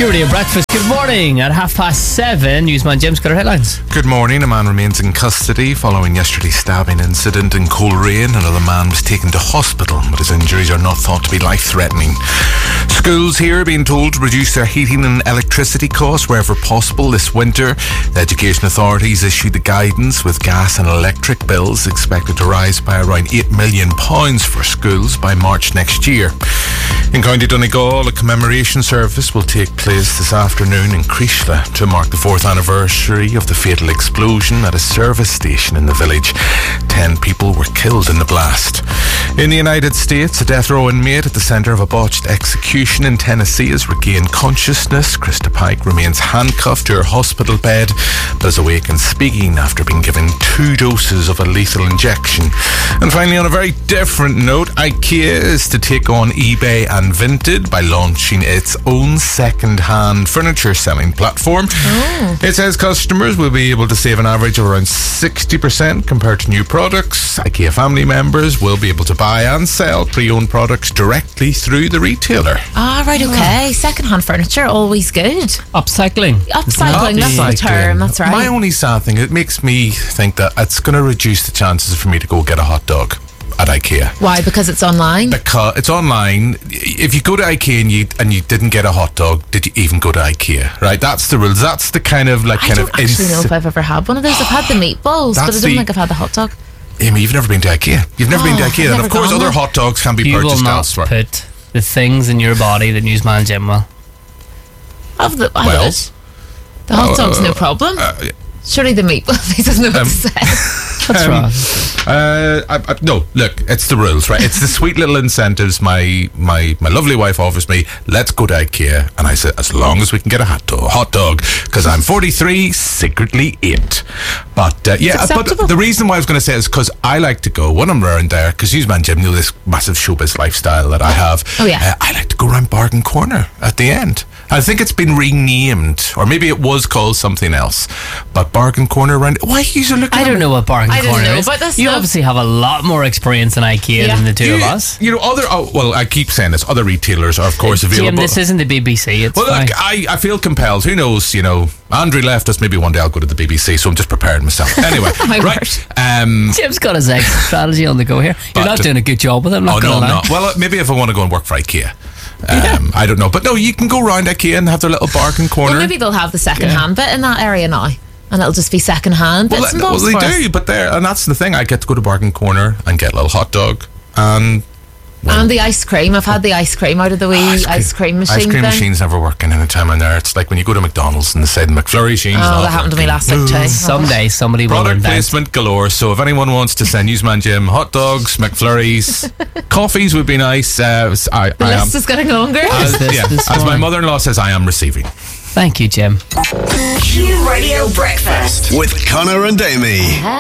Purity of breakfast. Good morning. At 7:30, Newsman Jim's got our headlines. Good morning. A man remains in custody following yesterday's stabbing incident in Coleraine. Another man was taken to hospital, but his injuries are not thought to be life-threatening. Schools here are being told to reduce their heating and electricity costs wherever possible this winter. The education authorities issued the guidance with gas and electric bills expected to rise by around £8 million for schools by March next year. In County Donegal, a commemoration service will take place this afternoon in Creeshla to mark the 4th anniversary of the fatal explosion at a service station in the village. 10 people were killed in the blast. In the United States, a death row inmate at the centre of a botched execution in Tennessee has regained consciousness. Krista Pike remains handcuffed to her hospital bed, but is awake and speaking after being given 2 doses of a lethal injection. And finally, on a very different note, IKEA is to take on eBay and Vinted by launching its own second-hand furniture selling platform. It says customers will be able to save an average of around 60% compared to new products. IKEA family members will be able to buy and sell pre-owned products directly through the retailer. Ah, right, okay. Second-hand furniture, always good. Upcycling. Upcycling, that's the term, that's right. My only sad thing, it makes me think that it's going to reduce the chances for me to go get a hot dog at IKEA. Why? Because it's online? Because it's online. If you go to IKEA and you didn't get a hot dog, did you even go to IKEA? Right? That's the rules. That's the kind of I don't actually know if I've ever had one of those. I've had the meatballs, but I don't think I've had the hot dog. Amy, you've never been to IKEA. You've never been to IKEA. And of course, other hot dogs can be purchased elsewhere. You will not put the things in your body that Newsman Jim will. The hot dog's no problem. Surely the meatballs, he doesn't know what to say. What's wrong? No, look, it's the rules, right? It's the sweet little incentives my lovely wife offers me. Let's go to IKEA. And I said, as long as we can get a hot dog, because I'm 43, secretly 8. But but the reason why I was going to say it is because I like to go when I'm around there, because Newsman Jim knew this massive showbiz lifestyle that I have. Oh, yeah. I like to go around Bargain Corner at the end. I think it's been renamed, or maybe it was called something else. But Bargain Corner around. Why are you looking? I don't know what Bargain Corner is. About this you stuff. Obviously have a lot more experience in IKEA than the two of us. You know, I keep saying this. Other retailers are, of course, available. Jim, this isn't the BBC. It's fine. Look, I feel compelled. Who knows? You know, Andrew left us. Maybe one day I'll go to the BBC. So I'm just preparing myself. Anyway, right? Jim's got his exit strategy on the go here. You're not doing a good job with him. I'm not. Well, maybe if I want to go and work for IKEA. I don't know, but no, you can go round IKEA and have their little Bargain Corner. Well, maybe they'll have the second-hand bit in that area now, and it'll just be second-hand bits and bobs. Well, they do, but and that's the thing. I get to go to Bargain Corner and get a little hot dog and the ice cream. I've had the ice cream out of the wee ice cream machine. Ice cream machines never working any time in there. It's like when you go to McDonald's and they say the McFlurry machines. Oh, that happened to me last week too. Someday somebody will product placement galore. So if anyone wants to send Newsman Jim hot dogs, McFlurries, coffees would be nice. The list is getting longer. As my mother-in-law says, I am receiving. Thank you, Jim. Q Radio Breakfast with Connor and Amy.